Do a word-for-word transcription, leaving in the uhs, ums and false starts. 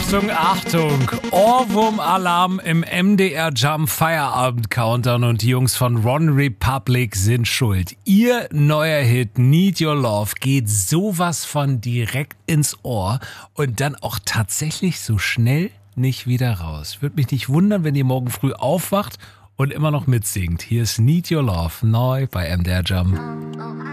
Achtung, Achtung, Ohrwurm-Alarm im M D R Jump Feierabend Countdown und die Jungs von One Republic sind schuld. Ihr neuer Hit Need Your Love geht sowas von direkt ins Ohr und dann auch tatsächlich so schnell nicht wieder raus. Würde mich nicht wundern, wenn ihr morgen früh aufwacht und immer noch mitsingt. Hier ist Need Your Love neu bei M D R Jump.